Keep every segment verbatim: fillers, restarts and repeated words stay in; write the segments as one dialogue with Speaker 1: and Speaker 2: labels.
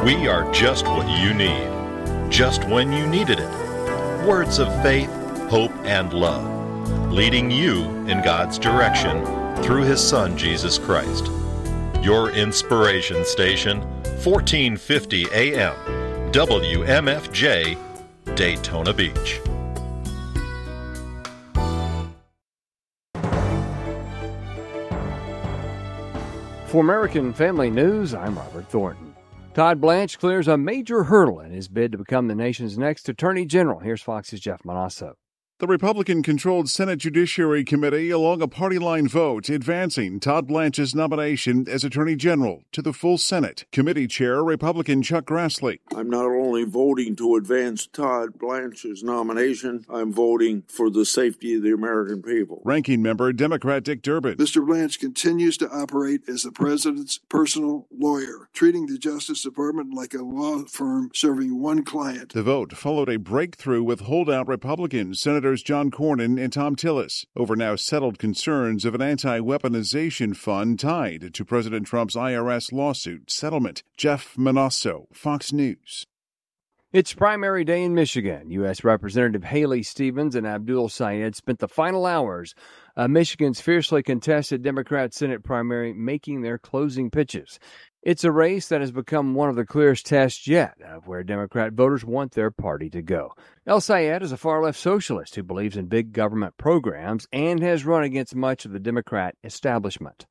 Speaker 1: We are just what you need, just when you needed it. Words of faith, hope, and love, leading you in God's direction through His Son, Jesus Christ. Your inspiration station, fourteen fifty A M, W M F J, Daytona Beach.
Speaker 2: For American Family News, I'm Robert Thornton. Todd Blanche clears a major hurdle in his bid to become the nation's next Attorney General. Here's Fox's Jeff Manasso.
Speaker 3: The Republican-controlled Senate Judiciary Committee, along a party-line vote, advancing Todd Blanche's nomination as Attorney General to the full Senate. Committee Chair Republican Chuck Grassley.
Speaker 4: I'm not only voting to advance Todd Blanche's nomination, I'm voting for the safety of the American people.
Speaker 3: Ranking Member Democrat Dick Durbin.
Speaker 5: Mister Blanche continues to operate as the president's personal lawyer, treating the Justice Department like a law firm serving one client.
Speaker 3: The vote followed a breakthrough with holdout Republicans, Senator John Cornyn and Tom Tillis, over now settled concerns of an anti-weaponization fund tied to President Trump's I R S lawsuit settlement. Jeff Manasso, Fox News.
Speaker 2: It's primary day in Michigan. U S. Representative Haley Stevens and Abdul Sayed spent the final hours of Michigan's fiercely contested Democrat Senate primary making their closing pitches. It's a race that has become one of the clearest tests yet of where Democrat voters want their party to go. El Sayed is a far-left socialist who believes in big government programs and has run against much of the Democrat establishment.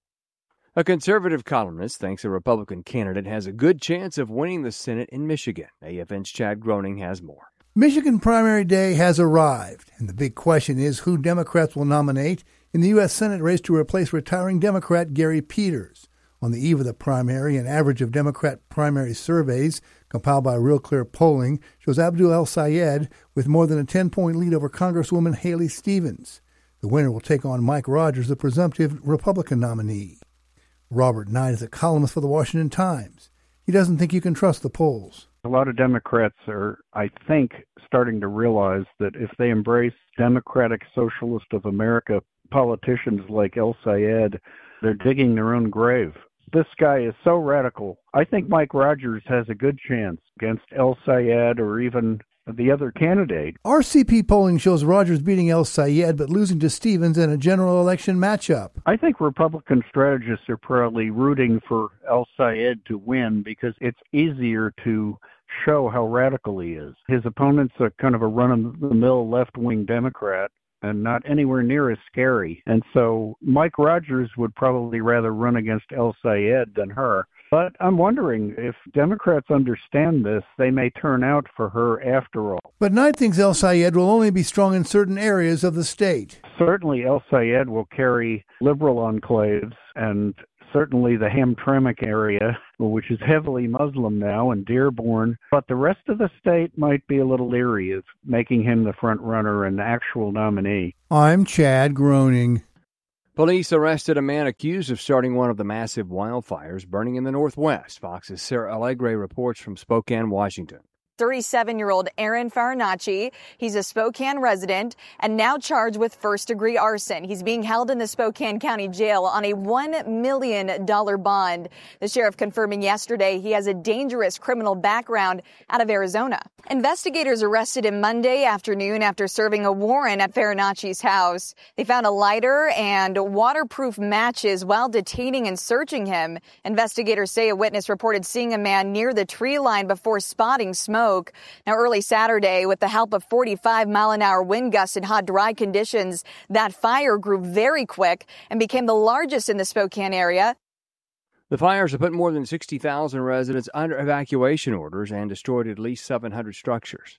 Speaker 2: A conservative columnist thinks a Republican candidate has a good chance of winning the Senate in Michigan. A F N's Chad Groening has more.
Speaker 6: Michigan primary day has arrived, and the big question is who Democrats will nominate in the U S. Senate race to replace retiring Democrat Gary Peters. On the eve of the primary, an average of Democrat primary surveys compiled by Real Clear Polling shows Abdul El Sayed with more than a ten-point lead over Congresswoman Haley Stevens. The winner will take on Mike Rogers, the presumptive Republican nominee. Robert Knight is a columnist for the Washington Times. He doesn't think you can trust the polls.
Speaker 7: A lot of Democrats are, I think, starting to realize that if they embrace Democratic Socialist of America politicians like El Sayed, they're digging their own grave. This guy is so radical. I think Mike Rogers has a good chance against El Sayed or even the other candidate.
Speaker 6: R C P polling shows Rogers beating El Sayed but losing to Stevens in a general election matchup.
Speaker 7: I think Republican strategists are probably rooting for El Sayed to win because it's easier to show how radical he is. His opponent's a kind of a run-of-the-mill left-wing Democrat and not anywhere near as scary. And so Mike Rogers would probably rather run against El Sayed than her. But I'm wondering if Democrats understand this, they may turn out for her after all.
Speaker 6: But Knight thinks El Sayed will only be strong in certain areas of the state.
Speaker 7: Certainly El Sayed will carry liberal enclaves and certainly the Hamtramck area, which is heavily Muslim now, and Dearborn. But the rest of the state might be a little leery of making him the front runner and the actual nominee.
Speaker 6: I'm Chad Groening.
Speaker 2: Police arrested a man accused of starting one of the massive wildfires burning in the Northwest. Fox's Sarah Allegre reports from Spokane, Washington.
Speaker 8: thirty-seven-year-old Aaron Farinacci. He's a Spokane resident and now charged with first-degree arson. He's being held in the Spokane County Jail on a one million dollars bond. The sheriff confirming yesterday he has a dangerous criminal background out of Arizona. Investigators arrested him Monday afternoon after serving a warrant at Farinacci's house. They found a lighter and waterproof matches while detaining and searching him. Investigators say a witness reported seeing a man near the tree line before spotting smoke. Now, early Saturday, with the help of forty-five mile an hour wind gusts and hot, dry conditions, that fire grew very quick and became the largest in the Spokane area.
Speaker 2: The fires have put more than sixty thousand residents under evacuation orders and destroyed at least seven hundred structures.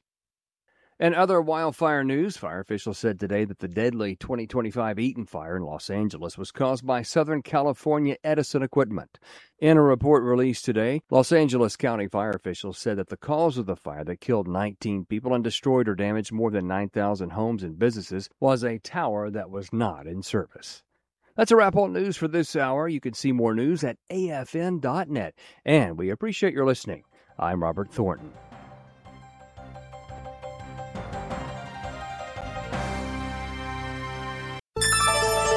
Speaker 2: In other wildfire news, fire officials said today that the deadly twenty twenty-five Eaton fire in Los Angeles was caused by Southern California Edison equipment. In a report released today, Los Angeles County fire officials said that the cause of the fire that killed nineteen people and destroyed or damaged more than nine thousand homes and businesses was a tower that was not in service. That's a wrap on news for this hour. You can see more news at A F N dot net. And we appreciate your listening. I'm Robert Thornton.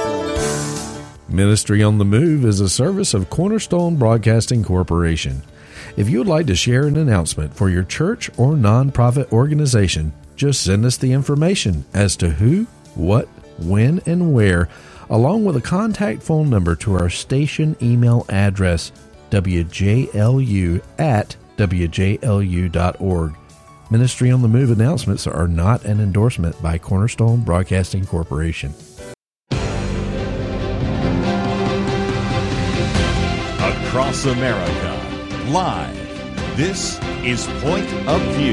Speaker 9: Ministry on the Move is a service of Cornerstone Broadcasting Corporation. If you would like to share an announcement for your church or nonprofit organization, just send us the information as to who, what, when, and where, along with a contact phone number to our station email address, w j l u at w j l u dot org. Ministry on the Move announcements are not an endorsement by Cornerstone Broadcasting Corporation.
Speaker 10: Across America, live, this is Point of View.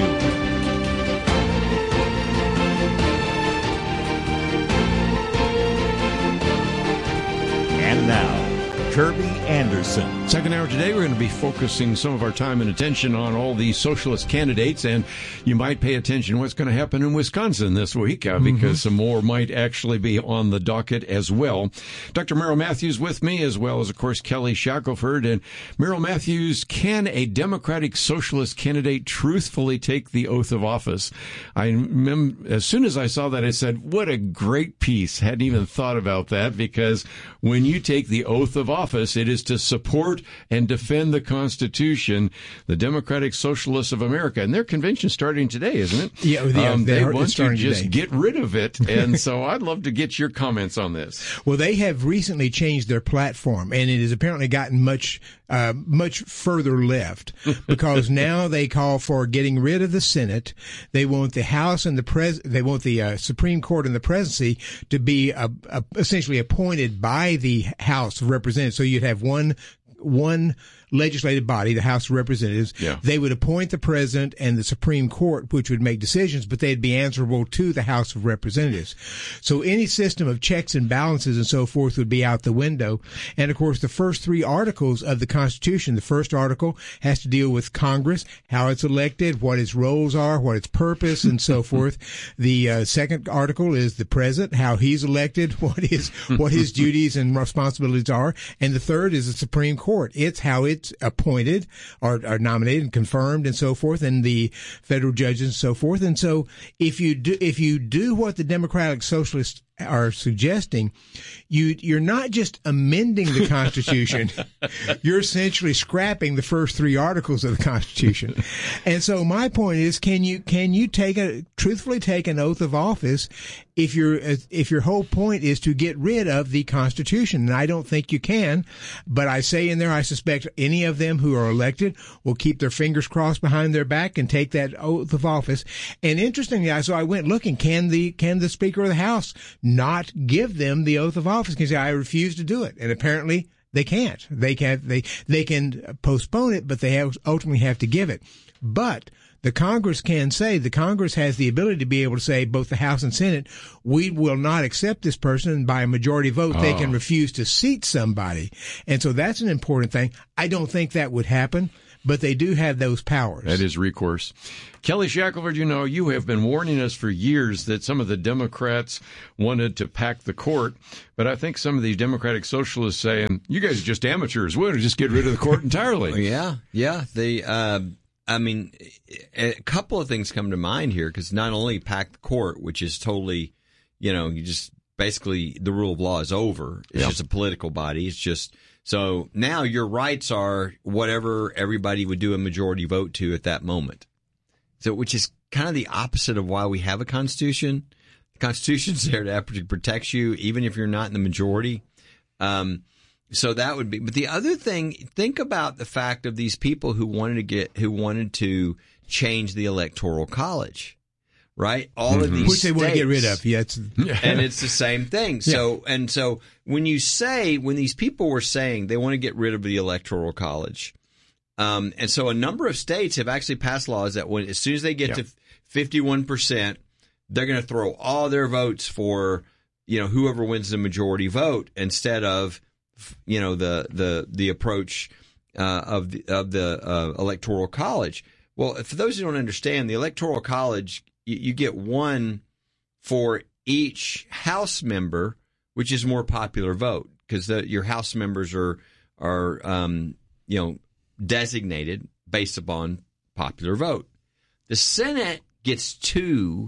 Speaker 10: And now, Kirby Anderson.
Speaker 11: Second hour today, we're going to be focusing some of our time and attention on all these socialist candidates, and you might pay attention to what's going to happen in Wisconsin this week, uh, because mm-hmm. some more might actually be on the docket as well. Doctor Merrill Matthews with me, as well as, of course, Kelly Shackelford. And Merrill Matthews, can a Democratic Socialist candidate truthfully take the oath of office? I remember, as soon as I saw that, I said, what a great piece. Hadn't even thought about that, because when you take the oath of office, Office, it is to support and defend the Constitution, the Democratic Socialists of America. And their convention starting today, isn't it?
Speaker 12: Yeah, yeah
Speaker 11: um,
Speaker 12: they,
Speaker 11: they want to just
Speaker 12: today.
Speaker 11: get rid of it. And so I'd love to get your comments on this.
Speaker 12: Well, they have recently changed their platform, and it has apparently gotten much uh, much further left, because now they call for getting rid of the Senate. They want the House and the pres. They want the uh, Supreme Court and the presidency to be uh, uh, essentially appointed by the House of Representatives. So you'd have one one legislative body, the House of Representatives.
Speaker 11: Yeah.
Speaker 12: They would appoint the president and the Supreme Court, which would make decisions, but they'd be answerable to the House of Representatives. So any system of checks and balances and so forth would be out the window. And of course, the first three articles of the Constitution, the first article has to deal with Congress, how it's elected, what its roles are, what its purpose, and so forth. The uh, second article is the president, how he's elected, what his, what his duties and responsibilities are. And the third is the Supreme Court. It's how it's appointed or, or nominated and confirmed and so forth, and the federal judges and so forth. And so if you do, if you do what the Democratic Socialists are suggesting, you, you're not just amending the Constitution, you're essentially scrapping the first three articles of the Constitution. And so my point is, can you, can you take a, truthfully take an oath of office if your, if your whole point is to get rid of the Constitution? And I don't think you can, but I say in there, I suspect any of them who are elected will keep their fingers crossed behind their back and take that oath of office. And interestingly, I, so I went looking, can the, can the Speaker of the House not give them the oath of office? Because I refuse to do it. And apparently they can't. They can, they, they can postpone it, but they have, ultimately have to give it. But the Congress can say, the Congress has the ability to be able to say, both the House and Senate, we will not accept this person, and by a majority vote, oh. they can refuse to seat somebody. And so that's an important thing. I don't think that would happen, but they do have those powers.
Speaker 11: That is recourse. Kelly Shackelford, you know, you have been warning us for years that some of the Democrats wanted to pack the court, but I think some of these Democratic Socialists saying, you guys are just amateurs. We'll just get rid of the court entirely.
Speaker 13: yeah, yeah. They, uh, I mean, a couple of things come to mind here, because not only pack the court, which is totally, you know, you just basically the rule of law is over. It's yep. just a political body. It's just, so now your rights are whatever everybody would do a majority vote to at that moment. So, which is kind of the opposite of why we have a Constitution. The Constitution's there to protect you, even if you're not in the majority. Um, so that would be, but the other thing, think about the fact of these people who wanted to get, who wanted to change the Electoral College, right? All mm-hmm. of these
Speaker 12: Which they
Speaker 13: states,
Speaker 12: want to get rid of, yeah. It's,
Speaker 13: and it's the same thing. So,
Speaker 12: yeah.
Speaker 13: and so when you say, when these people were saying they want to get rid of the Electoral College, um, and so a number of states have actually passed laws that when, as soon as they get yeah. to fifty-one percent, they're going to throw all their votes for, you know, whoever wins the majority vote instead of, you know, the, the, the approach, uh, of the, of the, uh, Electoral College. Well, for those who don't understand, the Electoral College, you, you get one for each House member, which is more popular vote, because your House members are, are, um, you know, designated based upon popular vote. The Senate gets two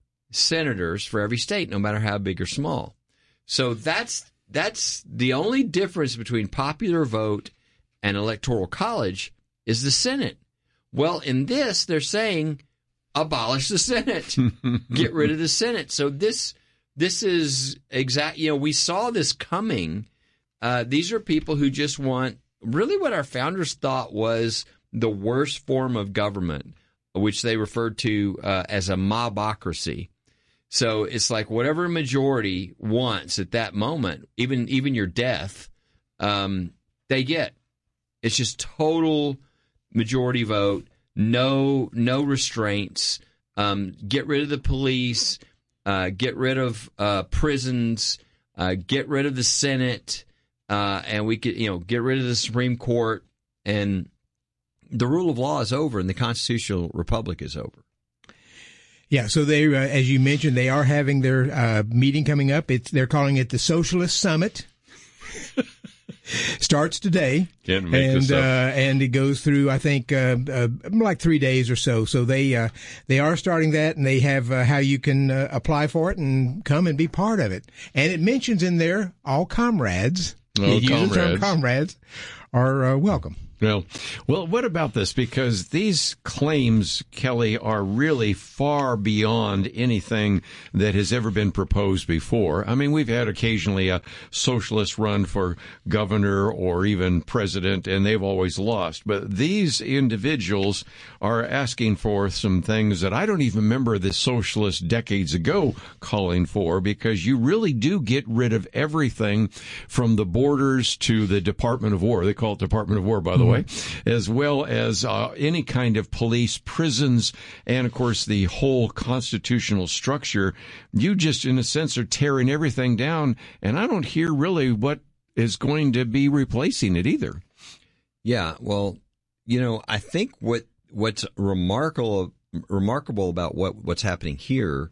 Speaker 13: senators for every state, no matter how big or small. So that's that's the only difference between popular vote and Electoral College is the Senate. Well, in this, they're saying abolish the Senate, get rid of the Senate. So this this is exact. You know, we saw this coming. Uh, these are people who just want really what our founders thought was the worst form of government, which they referred to uh, as a mobocracy. So it's like whatever a majority wants at that moment, even even your death, um, they get. It's just total majority vote, no no restraints. Um, get rid of the police, uh, get rid of uh, prisons, uh, get rid of the Senate, uh, and we could you know get rid of the Supreme Court, and the rule of law is over, and the constitutional republic is over.
Speaker 12: Yeah, so they, uh, as you mentioned, they are having their uh, meeting coming up. It's they're calling it the Socialist Summit. Starts today,
Speaker 11: Can't make
Speaker 12: and
Speaker 11: this up.
Speaker 12: Uh, and it goes through, I think, uh, uh, like three days or so. So they uh, they are starting that, and they have uh, how you can uh, apply for it and come and be part of it. And it mentions in there all comrades.
Speaker 11: Oh,
Speaker 12: It uses the term
Speaker 11: comrades.
Speaker 12: comrades are uh, welcome.
Speaker 11: Well, well, what about this? Because these claims, Kelly, are really far beyond anything that has ever been proposed before. I mean, we've had occasionally a socialist run for governor or even president, and they've always lost. But these individuals are asking for some things that I don't even remember the socialists decades ago calling for, because you really do get rid of everything from the borders to the Department of War. They call it Department of War, by the way. Way, as well as uh, any kind of police, prisons, and, of course, the whole constitutional structure. You just, in a sense, are tearing everything down, and I don't hear really what is going to be replacing it either.
Speaker 13: Yeah, well, you know, I think what what's remarkable remarkable about what, what's happening here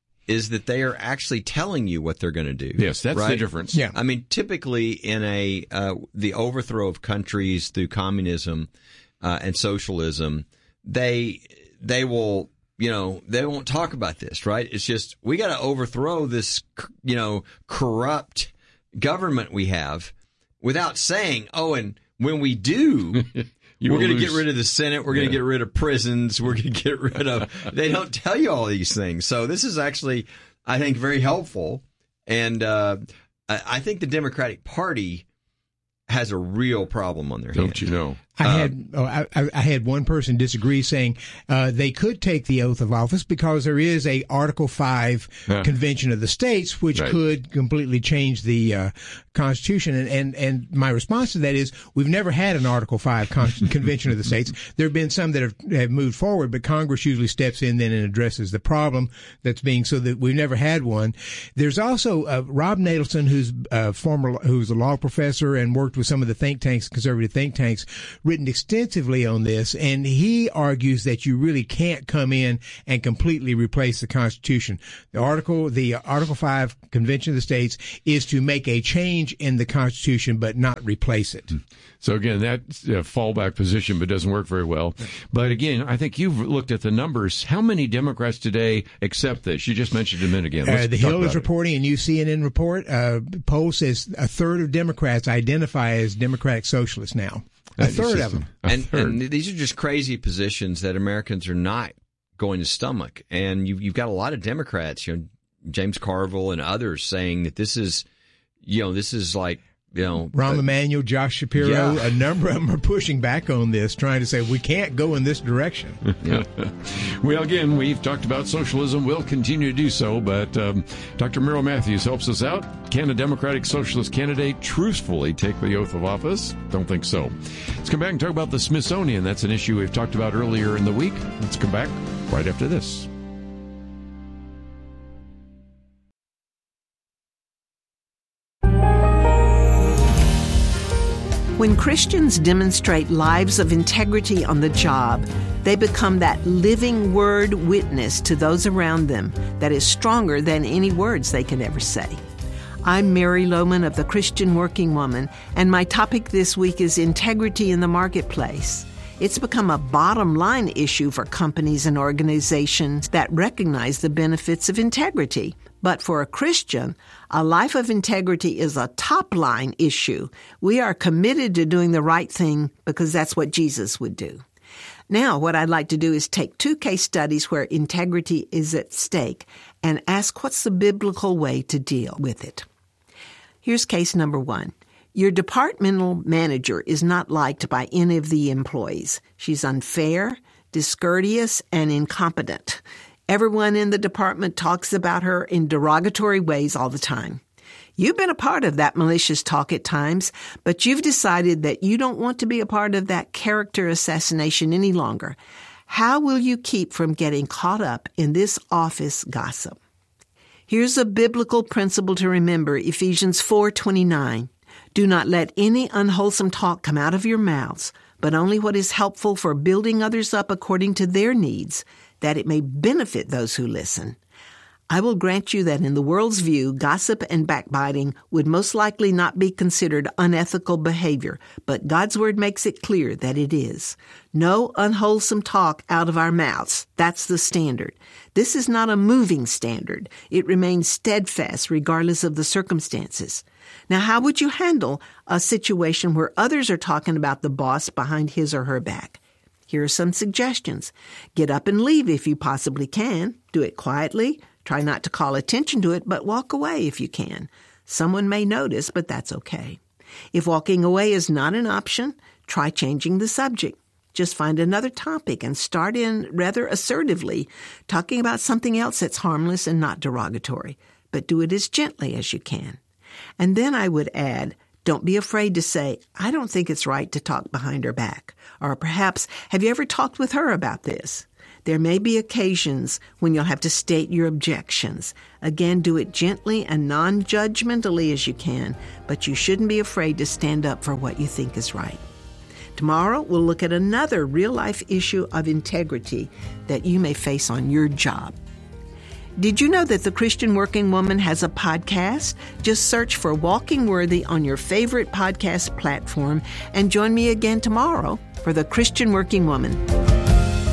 Speaker 13: is that they are actually telling you what they're going to do.
Speaker 11: Yes, that's
Speaker 13: right?
Speaker 11: the difference.
Speaker 12: Yeah.
Speaker 13: I mean, typically in a uh, the overthrow of countries through communism uh, and socialism, they they will, you know, they won't talk about this, right? It's just, we got to overthrow this, you know, corrupt government we have without saying, oh, and when we do,
Speaker 11: You
Speaker 13: we're going to
Speaker 11: lose.
Speaker 13: get rid of the Senate. We're going to
Speaker 11: Yeah.
Speaker 13: get rid of prisons. We're going to get rid of. They don't tell you all these things. So this is actually, I think, very helpful. And uh, I I think the Democratic Party has a real problem on their hands.
Speaker 11: Don't you know?
Speaker 12: I
Speaker 13: Uh,
Speaker 12: had oh, I, I I had one person disagree, saying uh, they could take the oath of office because there is a Article Five
Speaker 11: Yeah.
Speaker 12: Convention of the States, which
Speaker 11: Right.
Speaker 12: could completely change the uh, Constitution. And, and and my response to that is, we've never had an Article Five Con- Convention of the States. There have been some that have, have moved forward, but Congress usually steps in then and addresses the problem that's being. So that we've never had one. There's also uh, Rob Natelson, who's uh, former who's a law professor and worked with some of the think tanks, conservative think tanks, written extensively on this, and he argues that you really can't come in and completely replace the Constitution. The article, the Article Five Convention of the States, is to make a change in the Constitution, but not replace it.
Speaker 11: So again, that's a fallback position, but doesn't work very well. But again, I think you've looked at the numbers. How many Democrats today accept this? You just mentioned it a minute again. Let's
Speaker 12: Uh, the
Speaker 11: talk
Speaker 12: Hill is
Speaker 11: about it.
Speaker 12: reporting, a new C N N report, uh, poll says a third of Democrats identify as Democratic Socialists now. A
Speaker 11: That is
Speaker 12: third
Speaker 11: just
Speaker 12: of them.
Speaker 11: a
Speaker 13: And,
Speaker 11: third.
Speaker 13: and these are just crazy positions that Americans are not going to stomach. And you've, you've got a lot of Democrats, you know, James Carville and others saying that this is, you know, this is like, you know,
Speaker 12: Rahm
Speaker 13: uh,
Speaker 12: Emanuel, Josh Shapiro,
Speaker 13: Yeah.
Speaker 12: a number of them are pushing back on this, trying to say we can't go in this direction.
Speaker 13: yeah.
Speaker 11: Well, again, we've talked about socialism. We'll continue to do so, but um, Doctor Merrill Matthews helps us out. Can a Democratic Socialist candidate truthfully take the oath of office? Don't think so. Let's come back and talk about the Smithsonian. That's an issue we've talked about earlier in the week. Let's come back right after this.
Speaker 14: When Christians demonstrate lives of integrity on the job, they become that living word witness to those around them that is stronger than any words they can ever say. I'm Mary Lohman of the Christian Working Woman, and my topic this week is integrity in the marketplace. It's become a bottom line issue for companies and organizations that recognize the benefits of integrity. But for a Christian, a life of integrity is a top-line issue. We are committed to doing the right thing because that's what Jesus would do. Now, what I'd like to do is take two case studies where integrity is at stake and ask what's the biblical way to deal with it. Here's case number one. Your departmental manager is not liked by any of the employees. She's unfair, discourteous, and incompetent. Everyone in the department talks about her in derogatory ways all the time. You've been a part of that malicious talk at times, but you've decided that you don't want to be a part of that character assassination any longer. How will you keep from getting caught up in this office gossip? Here's a biblical principle to remember, Ephesians four twenty-nine. Do not let any unwholesome talk come out of your mouths, but only what is helpful for building others up according to their needs, that it may benefit those who listen. I will grant you that in the world's view, gossip and backbiting would most likely not be considered unethical behavior, but God's Word makes it clear that it is. No unwholesome talk out of our mouths. That's the standard. This is not a moving standard. It remains steadfast regardless of the circumstances. Now, how would you handle a situation where others are talking about the boss behind his or her back? Here are some suggestions. Get up and leave if you possibly can. Do it quietly. Try not to call attention to it, but walk away if you can. Someone may notice, but that's okay. If walking away is not an option, try changing the subject. Just find another topic and start in rather assertively, talking about something else that's harmless and not derogatory, but do it as gently as you can. And then I would add, don't be afraid to say, I don't think it's right to talk behind her back. Or perhaps, have you ever talked with her about this? There may be occasions when you'll have to state your objections. Again, do it gently and non-judgmentally as you can, but you shouldn't be afraid to stand up for what you think is right. Tomorrow, we'll look at another real-life issue of integrity that you may face on your job. Did you know that the Christian Working Woman has a podcast? Just search for Walking Worthy on your favorite podcast platform and join me again tomorrow for the Christian Working Woman.